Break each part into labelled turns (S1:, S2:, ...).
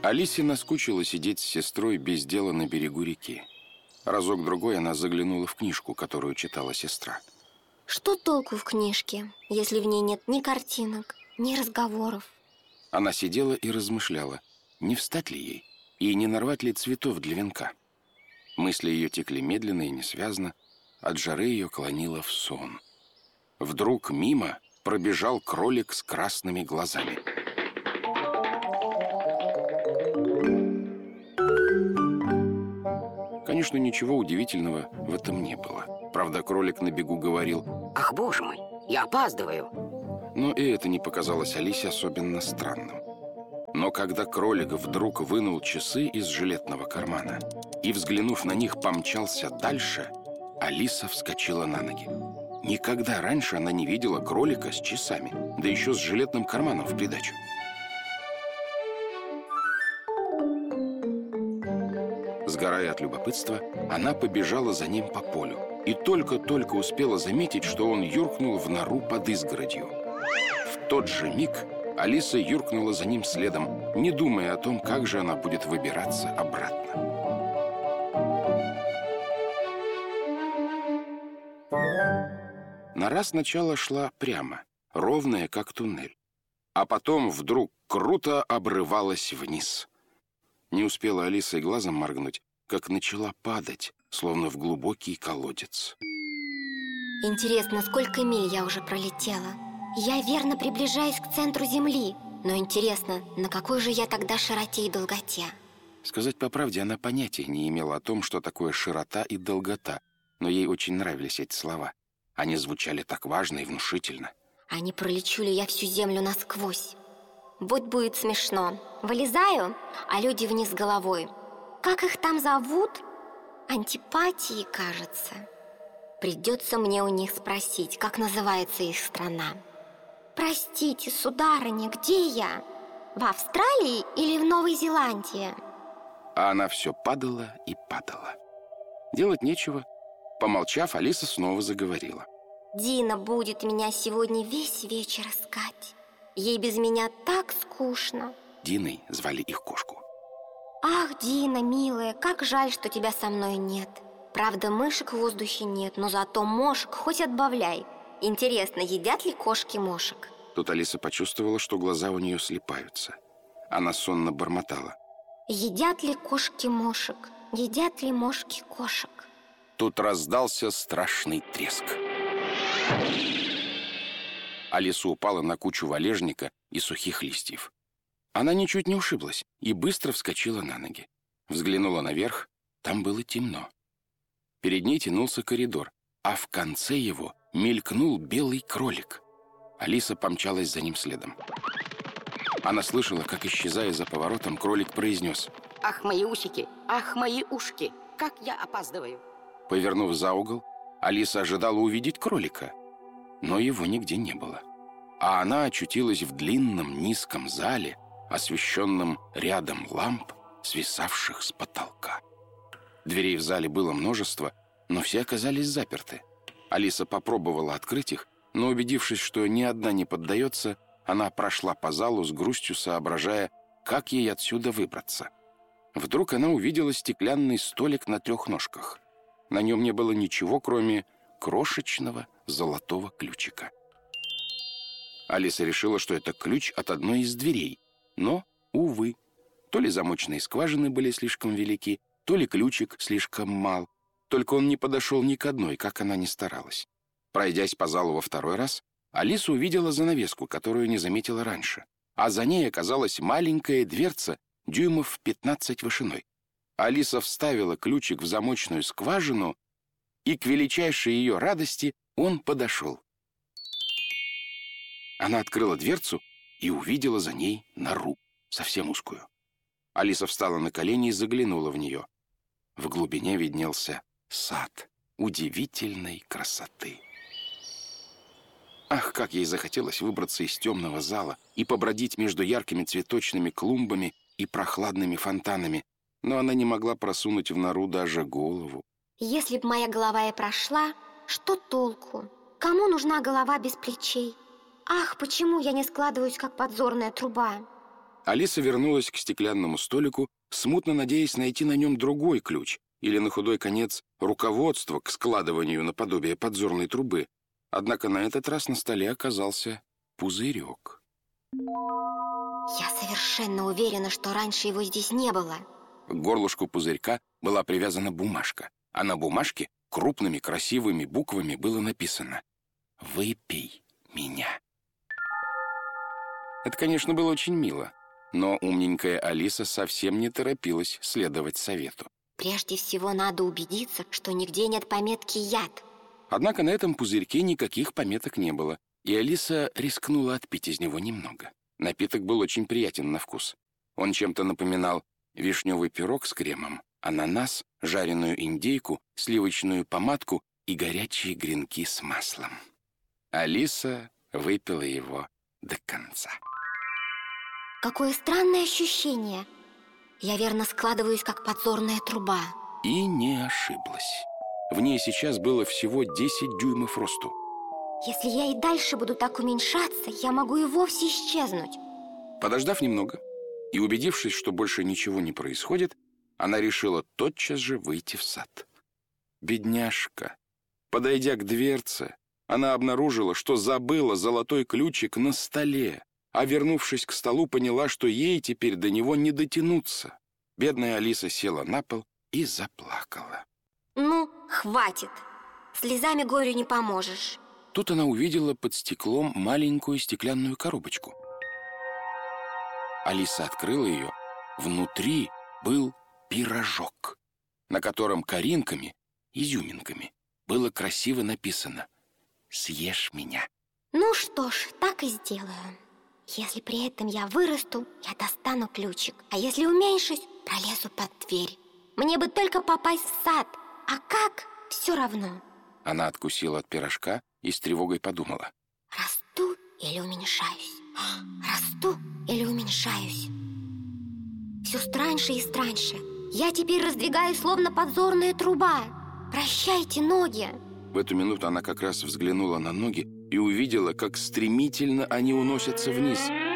S1: Алисе наскучило сидеть с сестрой без дела на берегу реки. Разок-другой она заглянула в книжку, которую читала сестра.
S2: Что толку в книжке, если в ней нет ни картинок, ни разговоров?
S1: Она сидела и размышляла, не встать ли ей и не нарвать ли цветов для венка. Мысли ее текли медленно и несвязно, от жары ее клонило в сон. Вдруг мимо пробежал кролик с красными глазами. Конечно, ничего удивительного в этом не было. Правда, кролик на бегу говорил:
S3: «Ах, боже мой, я опаздываю!»
S1: Но и это не показалось Алисе особенно странным. Но когда кролик вдруг вынул часы из жилетного кармана и, взглянув на них, помчался дальше, Алиса вскочила на ноги. Никогда раньше она не видела кролика с часами, да еще с жилетным карманом в придачу. Сгорая от любопытства, она побежала за ним по полю и только-только успела заметить, что он юркнул в нору под изгородью. В тот же миг Алиса юркнула за ним следом, не думая о том, как же она будет выбираться обратно. Нора сначала шла прямо, ровная, как туннель, а потом вдруг круто обрывалась вниз. Не успела Алиса и глазом моргнуть, как начала падать, словно в глубокий колодец.
S2: Интересно, сколько миль я уже пролетела? Я верно приближаюсь к центру Земли. Но интересно, на какой же я тогда широте и долготе?
S1: Сказать по правде, она понятия не имела о том, что такое широта и долгота, но ей очень нравились эти слова. Они звучали так важно и внушительно.
S2: А не пролечу ли я всю Землю насквозь? Вот будет смешно. Вылезаю, а люди вниз головой. Как их там зовут? Антипатии, кажется. Придется мне у них спросить, как называется их страна. Простите, сударыня, где я? В Австралии или в Новой Зеландии?
S1: А она все падала и падала. Делать нечего. Помолчав, Алиса снова заговорила.
S2: Дина будет меня сегодня весь вечер искать. Ей без меня так скучно.
S1: Диной звали их кошку.
S2: Ах, Дина, милая, как жаль, что тебя со мной нет. Правда, мышек в воздухе нет, но зато мошек хоть отбавляй. Интересно, едят ли кошки мошек?
S1: Тут Алиса почувствовала, что глаза у нее слипаются. Она сонно бормотала.
S2: Едят ли кошки мошек? Едят ли мошки кошек?
S1: Тут раздался страшный треск. Алиса упала на кучу валежника и сухих листьев. Она ничуть не ушиблась и быстро вскочила на ноги. Взглянула наверх, там было темно. Перед ней тянулся коридор, а в конце его мелькнул белый кролик. Алиса помчалась за ним следом. Она слышала, как, исчезая за поворотом, кролик произнес:
S3: «Ах, мои усики! Ах, мои ушки! Как я опаздываю!»
S1: Повернув за угол, Алиса ожидала увидеть кролика, но его нигде не было. А она очутилась в длинном низком зале, освещенном рядом ламп, свисавших с потолка. Дверей в зале было множество, но все оказались заперты. Алиса попробовала открыть их, но, убедившись, что ни одна не поддается, она прошла по залу с грустью, соображая, как ей отсюда выбраться. Вдруг она увидела стеклянный столик на 3 ножках. На нем не было ничего, кроме крошечного золотого ключика. Алиса решила, что это ключ от одной из дверей, но, увы, то ли замочные скважины были слишком велики, то ли ключик слишком мал. Только он не подошел ни к одной, как она ни старалась. Пройдясь по залу во 2-й раз, Алиса увидела занавеску, которую не заметила раньше, а за ней оказалась маленькая дверца дюймов в 15 вышиной. Алиса вставила ключик в замочную скважину, и, к величайшей ее радости, он подошел. Она открыла дверцу и увидела за ней нору, совсем узкую. Алиса встала на колени и заглянула в нее. В глубине виднелся сад удивительной красоты. Ах, как ей захотелось выбраться из темного зала и побродить между яркими цветочными клумбами и прохладными фонтанами, но она не могла просунуть в нору даже голову.
S2: Если б моя голова и прошла, что толку? Кому нужна голова без плечей? Ах, почему я не складываюсь, как подзорная труба?
S1: Алиса вернулась к стеклянному столику, смутно надеясь найти на нем другой ключ или, на худой конец, руководство к складыванию наподобие подзорной трубы. Однако на этот раз на столе оказался пузырек.
S2: Я совершенно уверена, что раньше его здесь не было.
S1: К горлышку пузырька была привязана бумажка, а на бумажке крупными красивыми буквами было написано «Выпей меня». Это, конечно, было очень мило, но умненькая Алиса совсем не торопилась следовать совету.
S2: Прежде всего надо убедиться, что нигде нет пометки «яд».
S1: Однако на этом пузырьке никаких пометок не было, и Алиса рискнула отпить из него немного. Напиток был очень приятен на вкус. Он чем-то напоминал вишневый пирог с кремом, ананас, жареную индейку, сливочную помадку и горячие гренки с маслом. Алиса выпила его до конца.
S2: Какое странное ощущение. Я верно складываюсь, как подзорная труба.
S1: И не ошиблась. В ней сейчас было всего 10 дюймов росту.
S2: Если я и дальше буду так уменьшаться, я могу и вовсе исчезнуть.
S1: Подождав немного и убедившись, что больше ничего не происходит, она решила тотчас же выйти в сад. Бедняжка! Подойдя к дверце, она обнаружила, что забыла золотой ключик на столе, а, вернувшись к столу, поняла, что ей теперь до него не дотянуться. Бедная Алиса села на пол и заплакала.
S2: Ну, хватит. Слезами горю не поможешь.
S1: Тут она увидела под стеклом маленькую стеклянную коробочку. Алиса открыла ее. Внутри был пирожок, на котором коринками, изюминками, было красиво написано «Съешь меня».
S2: Ну что ж, так и сделаю. Если при этом я вырасту, я достану ключик. А если уменьшусь, пролезу под дверь. Мне бы только попасть в сад. А как? Все равно.
S1: Она откусила от пирожка и с тревогой подумала.
S2: Расту или уменьшаюсь? Расту или уменьшаюсь? Все страньше и страньше. Я теперь раздвигаюсь, словно подзорная труба. Прощайте, ноги.
S1: В эту минуту она как раз взглянула на ноги и увидела, как стремительно они уносятся вниз.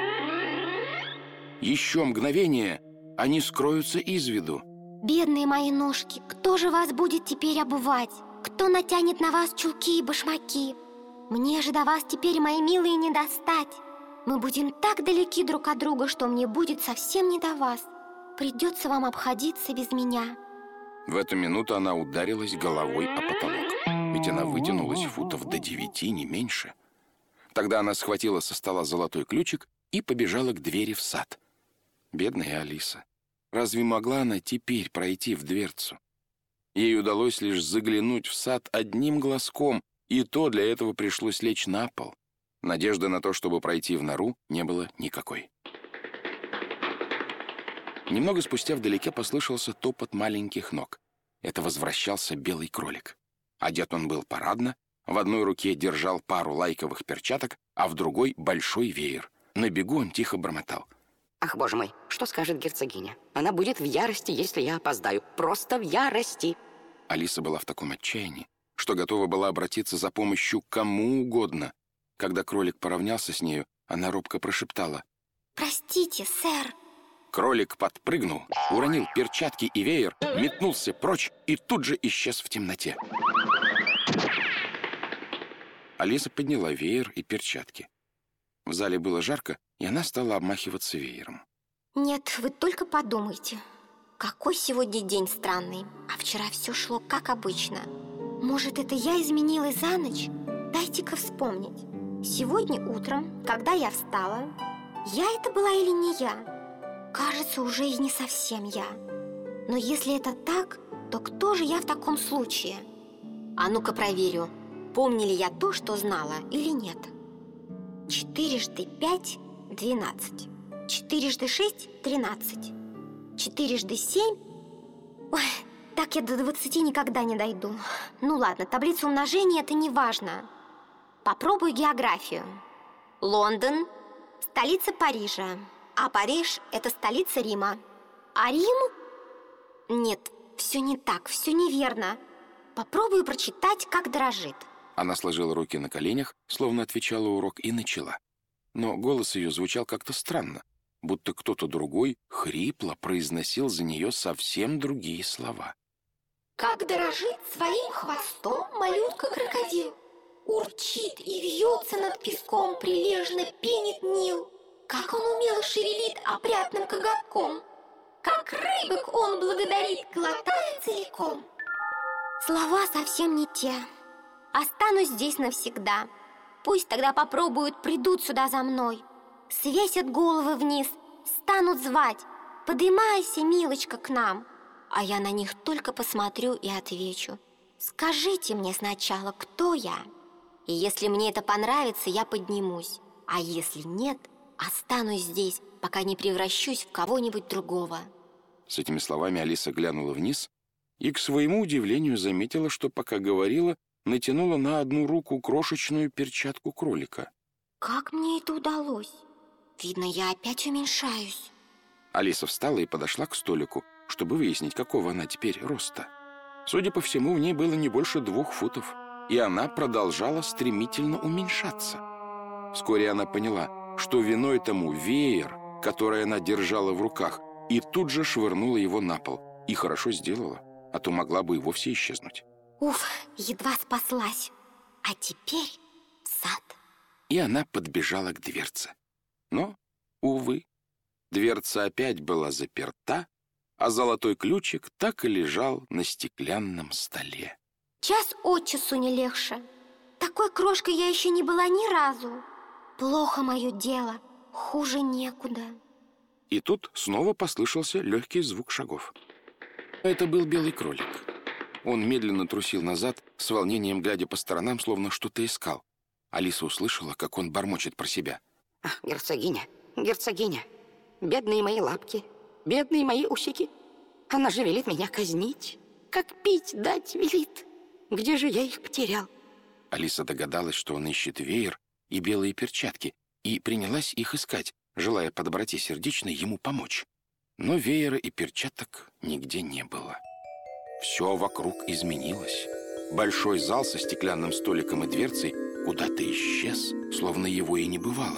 S1: Еще мгновение, они скроются из виду.
S2: Бедные мои ножки, кто же вас будет теперь обувать? Кто натянет на вас чулки и башмаки? Мне же до вас теперь, мои милые, не достать. Мы будем так далеки друг от друга, что мне будет совсем не до вас. Придется вам обходиться без меня.
S1: В эту минуту она ударилась головой о потолок, ведь она вытянулась футов до 9, не меньше. Тогда она схватила со стола золотой ключик и побежала к двери в сад. Бедная Алиса. Разве могла она теперь пройти в дверцу? Ей удалось лишь заглянуть в сад одним глазком, и то для этого пришлось лечь на пол. Надежды на то, чтобы пройти в нору, не было никакой. Немного спустя вдалеке послышался топот маленьких ног. Это возвращался белый кролик. Одет он был парадно, в одной руке держал пару лайковых перчаток, а в другой — большой веер. На бегу он тихо бормотал.
S3: Ах, боже мой, что скажет герцогиня? Она будет в ярости, если я опоздаю. Просто в ярости.
S1: Алиса была в таком отчаянии, что готова была обратиться за помощью к кому угодно. Когда кролик поравнялся с нею, она робко прошептала.
S2: Простите, сэр.
S1: Кролик подпрыгнул, уронил перчатки и веер, метнулся прочь и тут же исчез в темноте. Алиса подняла веер и перчатки. В зале было жарко, и она стала обмахиваться веером.
S2: Нет, вы только подумайте. Какой сегодня день странный. А вчера все шло как обычно. Может, это я изменилась за ночь? Дайте-ка вспомнить. Сегодня утром, когда я встала, я это была или не я? Кажется, уже и не совсем я. Но если это так, то кто же я в таком случае? А ну-ка проверю, помню ли я то, что знала, или нет. 4 × 5 – 12. 4 × 6 – 13. 4 × 7 – ой, так я до 20 никогда не дойду. Ну ладно, таблица умножения – это не важно. Попробую географию. Лондон – столица Парижа. А Париж – это столица Рима. А Рим? Нет, все не так, все неверно. Попробую прочитать, как дрожит.
S1: Она сложила руки на коленях, словно отвечала урок, и начала. Но голос ее звучал как-то странно. будто кто-то другой хрипло произносил за нее совсем другие слова.
S2: Как дорожит своим хвостом малютка-крокодил, урчит и вьется над песком, прилежно пенит Нил. Как он умело шевелит опрятным коготком, как рыбок он благодарит, глотая целиком. Слова совсем не те. Останусь здесь навсегда. Пусть тогда попробуют, придут сюда за мной. Свесят головы вниз, станут звать: подымайся, милочка, к нам. А я на них только посмотрю и отвечу: скажите мне сначала, кто я. И если мне это понравится, я поднимусь. А если нет, останусь здесь, пока не превращусь в кого-нибудь другого.
S1: С этими словами Алиса глянула вниз и, к своему удивлению, заметила, что, пока говорила, натянула на одну руку крошечную перчатку кролика.
S2: Как мне это удалось? Видно, я опять уменьшаюсь.
S1: Алиса встала и подошла к столику, чтобы выяснить, какого она теперь роста. Судя по всему, в ней было не больше 2 футов, и она продолжала стремительно уменьшаться. Вскоре она поняла, что виной тому веер, который она держала в руках, и тут же швырнула его на пол. И хорошо сделала, а то могла бы и вовсе исчезнуть.
S2: Уф, едва спаслась. А теперь в сад.
S1: И она подбежала к дверце. Но, увы, дверца опять была заперта, а золотой ключик так и лежал на стеклянном столе.
S2: Час от часу не легче. Такой крошкой я еще не была ни разу. Плохо мое дело, хуже некуда.
S1: И тут снова послышался легкий звук шагов. Это был белый кролик. Он медленно трусил назад, с волнением глядя по сторонам, словно что-то искал. Алиса услышала, как он бормочет про себя.
S3: Герцогиня, герцогиня, бедные мои лапки, бедные мои усики. Она же велит меня казнить. Как пить дать велит. Где же я их потерял?
S1: Алиса догадалась, что он ищет веер и белые перчатки, и принялась их искать, желая по доброте сердечной ему помочь. Но веера и перчаток нигде не было. Все вокруг изменилось. Большой зал со стеклянным столиком и дверцей куда-то исчез, словно его и не бывало.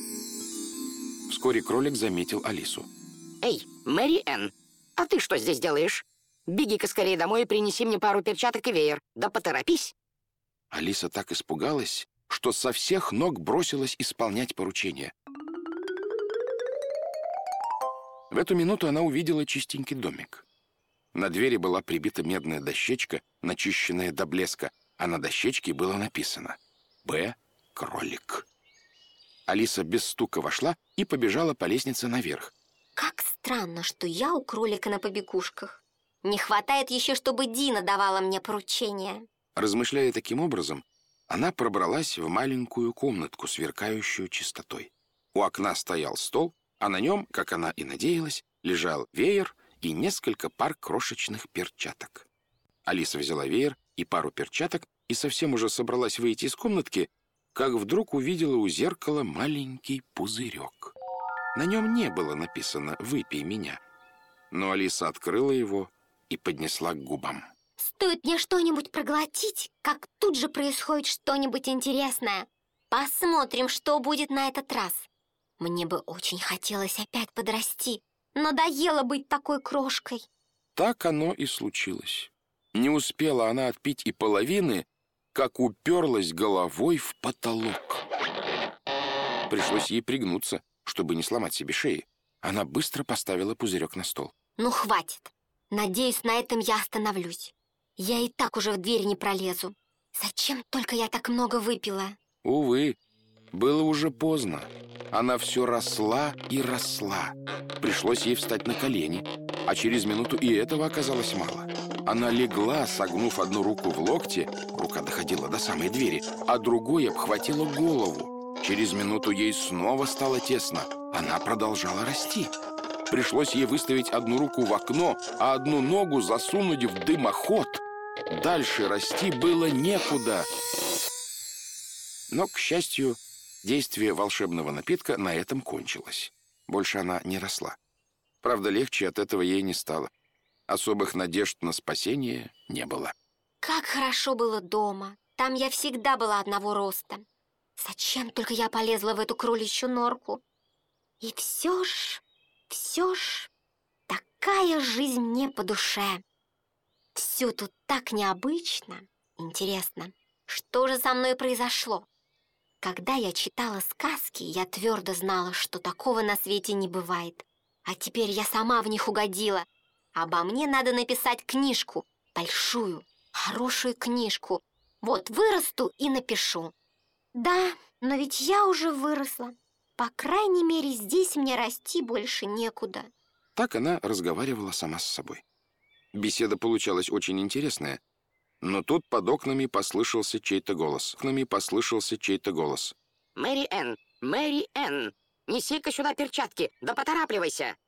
S1: Вскоре кролик заметил Алису.
S3: Эй, Мэри Энн, а ты что здесь делаешь? Беги-ка скорее домой и принеси мне пару перчаток и веер. Да поторопись.
S1: Алиса так испугалась, что со всех ног бросилась исполнять поручение. В эту минуту она увидела чистенький домик. На двери была прибита медная дощечка, начищенная до блеска, а на дощечке было написано «Б. Кролик». Алиса без стука вошла и побежала по лестнице наверх.
S2: Как странно, что я у кролика на побегушках. Не хватает еще, чтобы Дина давала мне поручения.
S1: Размышляя таким образом, она пробралась в маленькую комнатку, сверкающую чистотой. У окна стоял стол, а на нем, как она и надеялась, лежал веер и несколько пар крошечных перчаток. Алиса взяла веер и пару перчаток и совсем уже собралась выйти из комнатки, как вдруг увидела у зеркала маленький пузырек. На нем не было написано «Выпей меня», но Алиса открыла его и поднесла к губам.
S2: Стоит мне что-нибудь проглотить, как тут же происходит что-нибудь интересное. Посмотрим, что будет на этот раз. Мне бы очень хотелось опять подрасти. Надоело быть такой крошкой.
S1: Так оно и случилось. Не успела она отпить и половины, как уперлась головой в потолок. Пришлось ей пригнуться, чтобы не сломать себе шеи. Она быстро поставила пузырек на стол.
S2: Ну, хватит. Надеюсь, на этом я остановлюсь. Я и так уже в дверь не пролезу. Зачем только я так много выпила?
S1: Увы, было уже поздно. Она все росла и росла. Пришлось ей встать на колени, а через минуту и этого оказалось мало. Она легла, согнув одну руку в локте, рука доходила до самой двери, а другой обхватила голову. Через минуту ей снова стало тесно. Она продолжала расти. Пришлось ей выставить одну руку в окно, а одну ногу засунуть в дымоход. Дальше расти было некуда. Но, к счастью, действие волшебного напитка на этом кончилось. Больше она не росла. Правда, легче от этого ей не стало. Особых надежд на спасение не было.
S2: Как хорошо было дома. Там я всегда была одного роста. Зачем только я полезла в эту кроличью норку? И все ж, такая жизнь мне по душе. Все тут так необычно. Интересно, что же со мной произошло? Когда я читала сказки, я твердо знала, что такого на свете не бывает. А теперь я сама в них угодила. Обо мне надо написать книжку. Большую, хорошую книжку. Вот вырасту и напишу. Да, но ведь я уже выросла. По крайней мере, здесь мне расти больше некуда.
S1: Так она разговаривала сама с собой. Беседа получалась очень интересная, но тут под окнами послышался чей-то голос.
S3: Мэри Энн, неси-ка сюда перчатки, да поторапливайся.